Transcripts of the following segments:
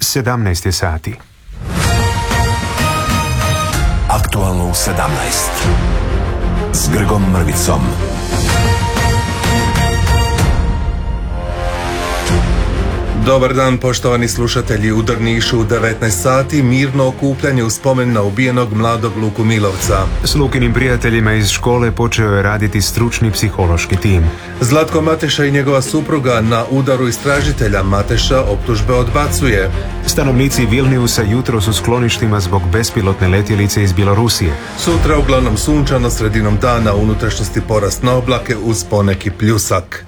17 je sati. Aktualno u 17 s Grgom Mrvicom. Dobar dan, poštovani slušatelji. U Drnišu u 19 sati mirno okupljanje u spomen na ubijenog mladog Luku Milovca. S Lukinim prijateljima iz škole počeo je raditi stručni psihološki tim. Zlatko Mateša i njegova supruga na udaru istražitelja. Mateša optužbe odbacuje. Stanovnici Vilniusa jutro su skloništima zbog bespilotne letjelice iz Bjelorusije. Sutra uglavnom sunčano, sredinom dana u unutrašnjosti porast na oblake uz poneki pljusak.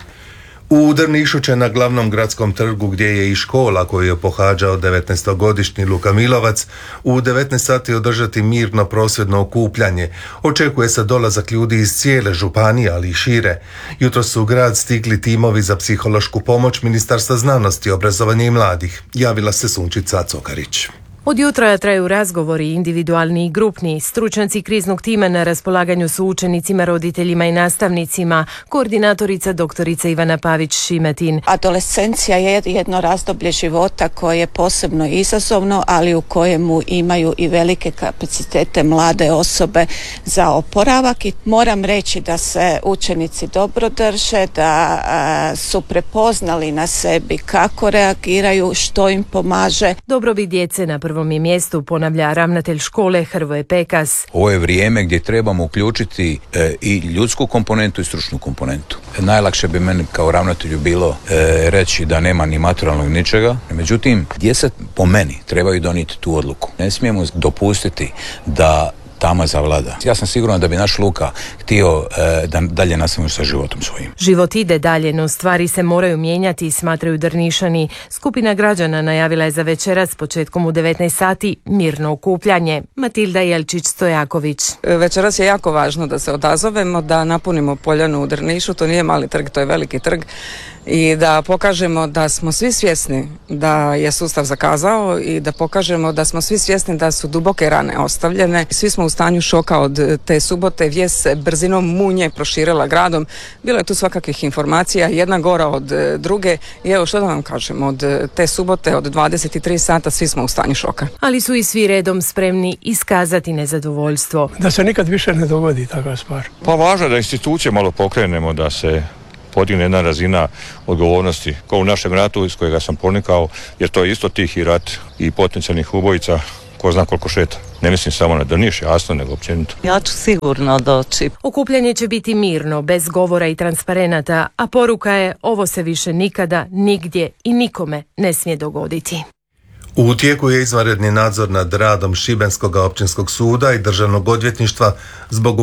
U Drnišu će na glavnom gradskom trgu, gdje je i škola koju je pohađao 19-godišnji Luka Milovac, u 19 sati održati mirno prosvjedno okupljanje. Očekuje se dolazak ljudi iz cijele županije, ali i šire. Jutro su u grad stigli timovi za psihološku pomoć Ministarstva znanosti, obrazovanja i mladih. Javila se Sunčica Cokarić. Od jutra traju razgovori, individualni i grupni. Stručnjaci kriznog tima na raspolaganju su učenicima, roditeljima i nastavnicima. Koordinatorica doktorica Ivana Pavić-Šimetin. Adolescencija je jedno razdoblje života koje je posebno izazovno, ali u kojemu imaju i velike kapacitete mlade osobe za oporavak. I moram reći da se učenici dobro drže, da su prepoznali na sebi kako reagiraju, što im pomaže. Dobrobit djece na prvom je mjestu, ponavlja ravnatelj škole Hrvoje Pekas. Ovo je vrijeme gdje trebamo uključiti i ljudsku komponentu i stručnu komponentu. Najlakše bi meni kao ravnatelju bilo reći da nema ni materijalnog ničega. Međutim, djeca po meni trebaju donijeti tu odluku. Ne smijemo dopustiti da tama zavlada. Ja sam siguran da bi naš Luka htio da dalje nastavimo sa životom svojim. Život ide dalje, no stvari se moraju mijenjati, smatraju Drnišani. Skupina građana najavila je za večeras početkom u 19 sati mirno okupljanje. Matilda Jelčić-Stojaković. Večeras je jako važno da se odazovemo, da napunimo Poljanu u Drnišu. To nije mali trg, to je veliki trg. I da pokažemo da smo svi svjesni da je sustav zakazao i da pokažemo da smo svi svjesni da su duboke rane ostavljene. Svi smo u stanju šoka od te subote. Vijest se brzinom munje proširila gradom. Bilo je tu svakakvih informacija, jedna gora od druge. I evo što da vam kažem, od te subote od 23 sata svi smo u stanju šoka. Ali su i svi redom spremni iskazati nezadovoljstvo. Da se nikad više ne dogodi takva stvar. Pa važno je da institucije malo pokrenemo, da se podigne jedna razina odgovornosti, kao u našem ratu iz kojega sam ponikao, jer to je isto tihi rat i potencijalnih ubojica, ko zna koliko šeta. Ne mislim samo na Drniš, jasno, nego općenito. Ja ću sigurno doći. Okupljanje će biti mirno, bez govora i transparenata, a poruka je: ovo se više nikada, nigdje i nikome ne smije dogoditi. U tijeku je izvanredni nadzor nad radom Šibenskog općinskog suda i državnog odvjetništva zbog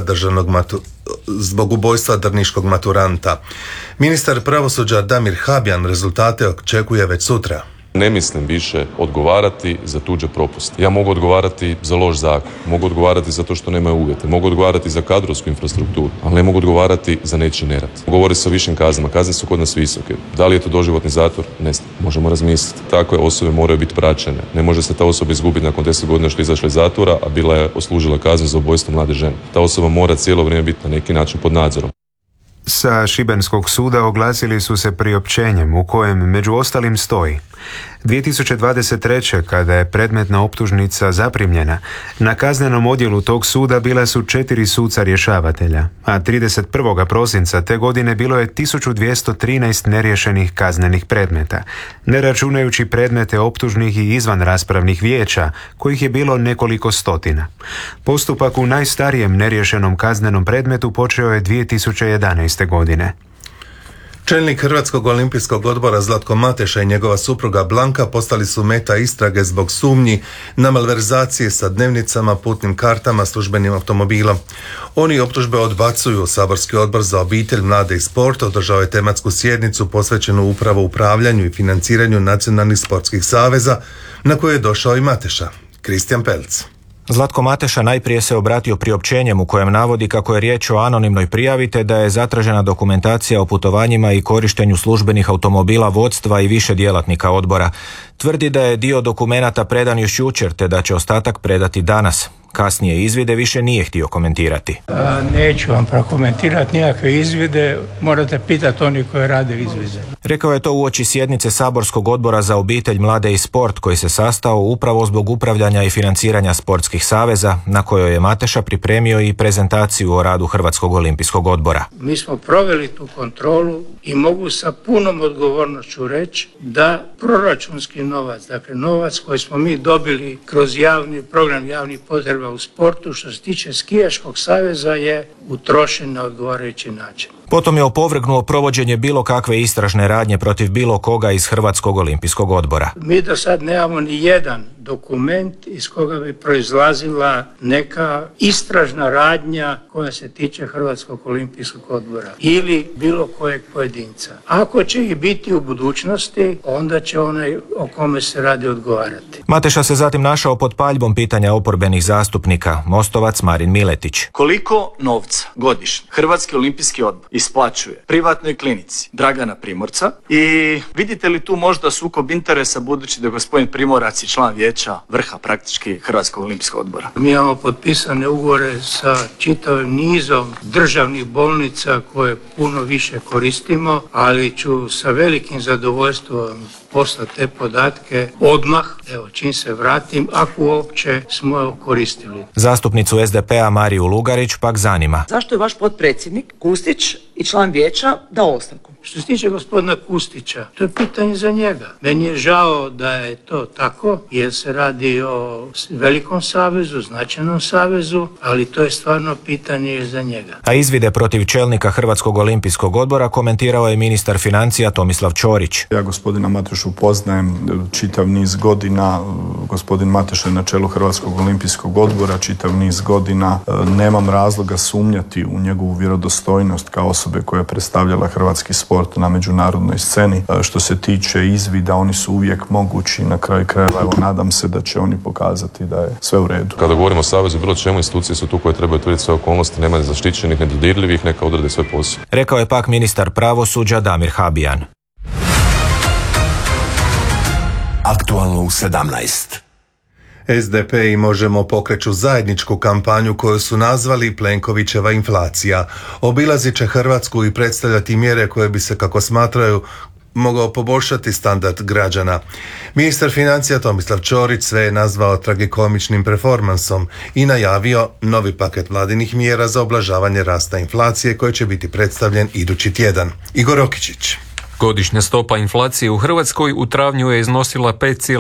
ubojstva drniškog maturanta. Ministar pravosuđa Damir Habjan rezultate očekuje već sutra. Ne mislim više odgovarati za tuđe propuste. Ja mogu odgovarati za loš zakon, mogu odgovarati za to što nemaju uvjete, mogu odgovarati za kadrovsku infrastrukturu, ali ne mogu odgovarati za nečiji nerad. Govori se o višim kaznama, kazne su kod nas visoke. Da li je to doživotni zatvor? Ne znam, možemo razmisliti. Takve osobe moraju biti praćene. Ne može se ta osoba izgubiti nakon 10 godina što je izašla iz zatvora, a bila je odslužila kaznu za ubojstvo mlade žene. Ta osoba mora cijelo vrijeme biti na neki način pod nadzorom. Sa Šibenskog suda oglasili su se priopćenjem u kojem među ostalim stoji: 2023. kada je predmetna optužnica zaprimljena, na kaznenom odjelu tog suda bila su 4 suca rješavatelja, a 31. prosinca te godine bilo je 1213 neriješenih kaznenih predmeta, ne računajući predmete optužnih i izvanraspravnih vijeća, kojih je bilo nekoliko stotina. Postupak u najstarijem neriješenom kaznenom predmetu počeo je 2011. godine. Čelnik Hrvatskog olimpijskog odbora Zlatko Mateša i njegova supruga Blanka postali su meta istrage zbog sumnji na malverzacije sa dnevnicama, putnim kartama, službenim automobilom. Oni optužbe odbacuju. Saborski odbor za obitelj, mlade i sport održao je tematsku sjednicu posvećenu upravo upravljanju i financiranju nacionalnih sportskih saveza, na koje je došao i Mateša. Kristijan Pelc. Zlatko Mateša najprije se obratio priopćenjem u kojem navodi kako je riječ o anonimnoj prijavi te da je zatražena dokumentacija o putovanjima i korištenju službenih automobila vodstva i više djelatnika odbora. Tvrdi da je dio dokumenata predan još jučer te da će ostatak predati danas. Kasnije izvide više nije htio komentirati. Neću vam prokomentirati nikakve izvide, morate pitati oni koji rade izvide. Rekao je to uoči sjednice Saborskog odbora za obitelj, mlade i sport koji se sastao upravo zbog upravljanja i financiranja sportskih saveza, na kojoj je Mateša pripremio i prezentaciju o radu Hrvatskog olimpijskog odbora. Mi smo proveli tu kontrolu i mogu sa punom odgovornošću reći da proračunski novac, dakle novac koji smo mi dobili kroz javni program javnih potreba u sportu, što se tiče skijaškog saveza, je utrošen na odgovarajući način. Potom je opovrgnuo provođenje bilo kakve istražne radnje protiv bilo koga iz Hrvatskog olimpijskog odbora. Mi do sad nemamo ni jedan dokument iz koga bi proizlazila neka istražna radnja koja se tiče Hrvatskog olimpijskog odbora ili bilo kojeg pojedinca. Ako će ih biti u budućnosti, onda će onaj o kome se radi odgovarati. Mateša se zatim našao pod paljbom pitanja oporbenih zastupnika, Mostovac Marin Miletić. Koliko novca godišnje Hrvatski olimpijski odbor isplaćuje privatnoj klinici Dragana Primorca i vidite li tu možda sukob interesa budući da je gospodin Primorac i član vijeća vrha praktički Hrvatskog olimpijskog odbora? Mi imamo potpisane ugovore sa čitavim nizom državnih bolnica koje puno više koristimo, ali ću sa velikim zadovoljstvom poslati te podatke odmah, evo čim se vratim, ako uopće smo koristili. Zastupnicu SDP-a Mariju Lugarić pak zanima. Zašto je vaš potpredsjednik Kustić i član vijeća dao ostavku? Što se tiče gospodina Kustića, to je pitanje za njega. Meni je žao da je to tako, jer se radi o velikom savezu, značajnom savezu, ali to je stvarno pitanje za njega. A izvide protiv čelnika Hrvatskog olimpijskog odbora komentirao je ministar financija Tomislav Ćorić. Ja gospodina Matešu poznajem čitav niz godina, gospodin Mateša je na čelu Hrvatskog olimpijskog odbora čitav niz godina. Nemam razloga sumnjati u njegovu vjerodostojnost kao osobe koja je predstavljala hrvatski sport na međunarodnoj sceni. Što se tiče izvida, oni su uvijek mogući, na kraju krajeva, evo, nadam se da će oni pokazati da je sve u redu. Kada govorimo o savezu, bilo čemu, institucije su tu koje trebaju utvrditi sve okolnosti, nema zaštićenih, nedodirljivih, neka odrade svoj posao. Rekao je pak ministar pravosuđa Damir Habijan. Aktualno u 17. SDP i Možemo pokreću zajedničku kampanju koju su nazvali Plenkovićeva inflacija. Obilazit će Hrvatsku i predstavljati mjere koje bi se, kako smatraju, mogao poboljšati standard građana. Ministar financija Tomislav Ćorić sve je nazvao tragikomičnim performansom i najavio novi paket vladinih mjera za ublažavanje rasta inflacije koji će biti predstavljen idući tjedan. Igor Okičić. Godišnja stopa inflacije u Hrvatskoj u travnju je iznosila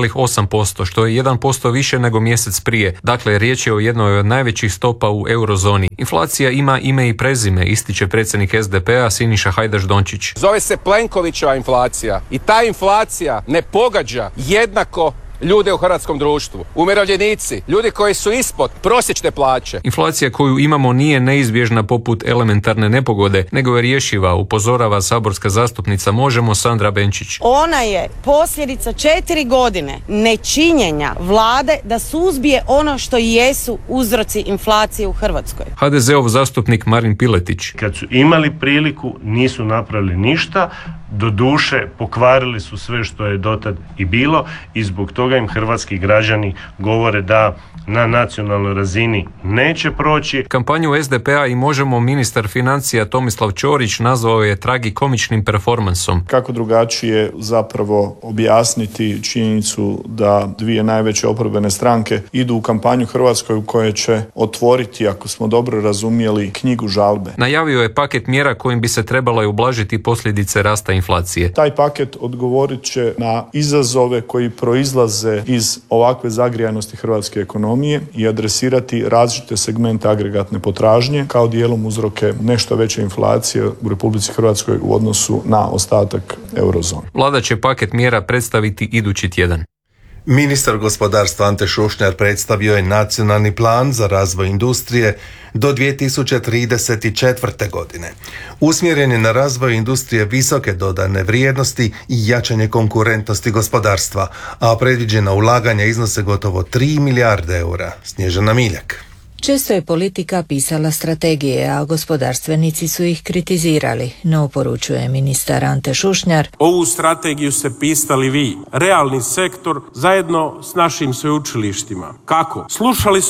5,8%, što je 1% više nego mjesec prije. Dakle, riječ je o jednoj od najvećih stopa u eurozoni. Inflacija ima ime i prezime, ističe predsjednik SDP-a Siniša Hajdaš Dončić. Zove se Plenkovićeva inflacija i ta inflacija ne pogađa jednako ljude u hrvatskom društvu, umirovljenici, ljudi koji su ispod prosječne plaće. Inflacija koju imamo nije neizbježna poput elementarne nepogode, nego je rješiva, upozorava saborska zastupnica Možemo Sandra Benčić. Ona je posljedica 4 godine nečinjenja vlade da suzbije ono što jesu uzroci inflacije u Hrvatskoj. HDZ-ov zastupnik Marin Piletić. Kad su imali priliku, nisu napravili ništa, doduše pokvarili su sve što je dotad i bilo i zbog toga im hrvatski građani govore da na nacionalnoj razini neće proći. Kampanju SDP-a i Možemo ministar financija Tomislav Ćorić nazvao je tragikomičnim performansom. Kako drugačije zapravo objasniti činjenicu da dvije najveće oporbene stranke idu u kampanju Hrvatskoj u kojoj će otvoriti, ako smo dobro razumjeli, knjigu žalbe. Najavio je paket mjera kojim bi se trebalo ublažiti posljedice rasta inflacije. Taj paket odgovorit će na izazove koji proizlaze iz ovakve zagrijanosti hrvatske ekonomije i adresirati različite segmente agregatne potražnje kao dijelom uzroke nešto veće inflacije u Republici Hrvatskoj u odnosu na ostatak eurozone. Vlada će paket mjera predstaviti idući tjedan. Ministar gospodarstva Ante Šušnjar predstavio je nacionalni plan za razvoj industrije do 2034. godine. Usmjeren je na razvoj industrije visoke dodane vrijednosti i jačanje konkurentnosti gospodarstva, a predviđena ulaganja iznose gotovo 3 milijarde eura. Snježana Miljak. Često je politika pisala strategije, a gospodarstvenici su ih kritizirali, no poručuje ministar Ante Šušnjar. Ovu strategiju ste pisali vi, realni sektor, zajedno s našim sveučilištima. Kako? Slušali smo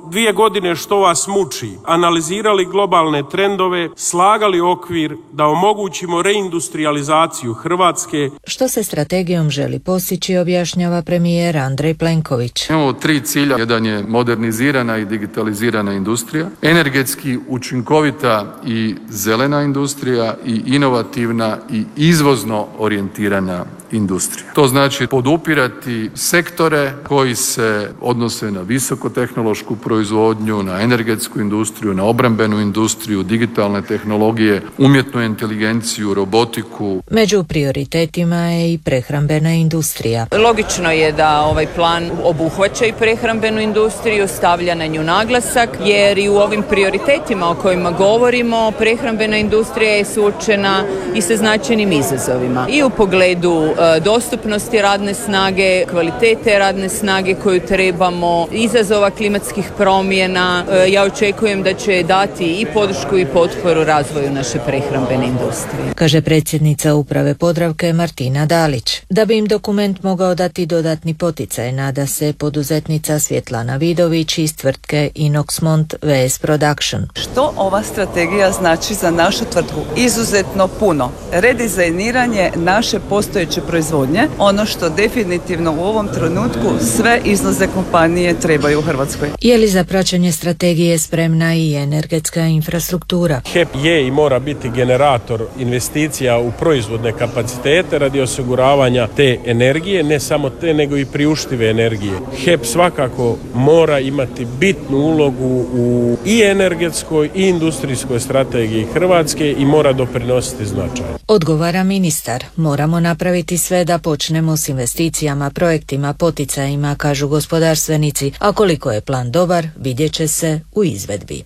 2 godine što vas muči, analizirali globalne trendove, slagali okvir da omogućimo reindustrializaciju Hrvatske. Što se strategijom želi postići, objašnjava premijer Andrej Plenković. Imamo 3 cilja. Jedan je modernizirana i digitalizirana industrija, energetski učinkovita i zelena industrija i inovativna i izvozno orijentirana industrija. To znači podupirati sektore koji se odnose na visokotehnološku proizvodnju, na energetsku industriju, na obrambenu industriju, digitalne tehnologije, umjetnu inteligenciju, robotiku. Među prioritetima je i prehrambena industrija. Logično je da ovaj plan obuhvaća i prehrambenu industriju, stavlja na nju naglasak, jer i u ovim prioritetima o kojima govorimo, prehrambena industrija je suočena i sa značajnim izazovima. I u pogledu dostupnosti radne snage, kvalitete radne snage koju trebamo, izazova klimatskih promjena. Ja očekujem da će dati i podršku i potporu razvoju naše prehrambene industrije. Kaže predsjednica uprave Podravke Martina Dalić. Da bi im dokument mogao dati dodatni poticaj, nada se poduzetnica Svjetlana Vidović iz tvrtke Inoxmont VS Production. Što ova strategija znači za našu tvrtku? Izuzetno puno. Redizajniranje naše postojeće proizvodnje, ono što definitivno u ovom trenutku sve izlaze kompanije trebaju u Hrvatskoj. Je li za praćenje strategije spremna i energetska infrastruktura? HEP je i mora biti generator investicija u proizvodne kapacitete radi osiguravanja te energije, ne samo te nego i priuštive energije. HEP svakako mora imati bitnu ulogu u i energetskoj i industrijskoj strategiji Hrvatske i mora doprinositi značajno. Odgovara ministar, moramo napraviti sve da počnemo s investicijama, projektima, poticajima, kažu gospodarstvenici, a koliko je plan dobar, vidjet će se u izvedbi.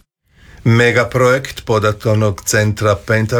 Megaprojekt podatkovnog centra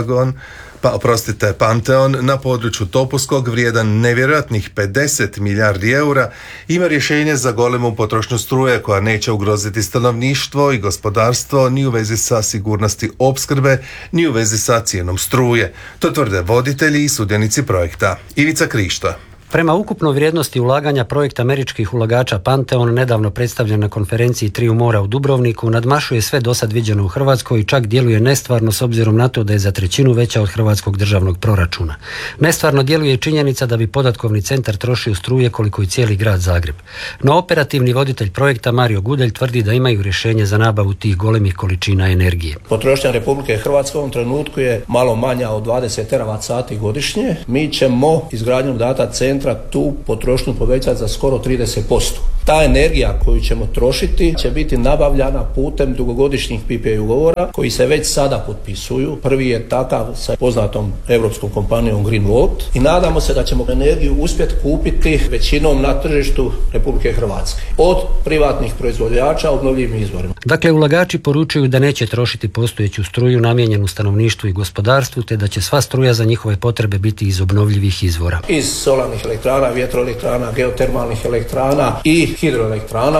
Panteon na području Topuskog vrijedan nevjerojatnih 50 milijardi eura ima rješenje za golemu potrošnju struje koja neće ugroziti stanovništvo i gospodarstvo ni u vezi sa sigurnosti opskrbe ni u vezi sa cijenom struje. To tvrde voditelji i sudionici projekta. Ivica Krišto. Prema ukupnoj vrijednosti ulaganja projekt američkih ulagača Panteon, nedavno predstavljen na konferenciji Triju mora u Dubrovniku, nadmašuje sve dosad viđeno u Hrvatskoj i čak djeluje nestvarno s obzirom na to da je za 1/3 veća od hrvatskog državnog proračuna. Nestvarno djeluje i činjenica da bi podatkovni centar trošio struje koliko i cijeli grad Zagreb. No operativni voditelj projekta Mario Gudelj tvrdi da imaju rješenje za nabavu tih golemih količina energije. Potrošnja Republike Hrvatske u ovom trenutku je malo manja od 20 teravat sati godišnje. Mi ćemo izgradnjom data centra tu potrošnju povećati za skoro 30%. Ta energija koju ćemo trošiti će biti nabavljana putem dugogodišnjih PPA ugovora koji se već sada potpisuju. Prvi je takav sa poznatom europskom kompanijom Greenvolt i nadamo se da ćemo energiju uspjeti kupiti većinom na tržištu Republike Hrvatske od privatnih proizvođača obnovljivim izvorima. Dakle, ulagači poručuju da neće trošiti postojeću struju namijenjenu stanovništvu i gospodarstvu, te da će sva struja za njihove potrebe biti iz obnovljivih izvora. Iz solarnih elektrana, vjetroelektrana, geotermalnih elektrana i hidroelektrana.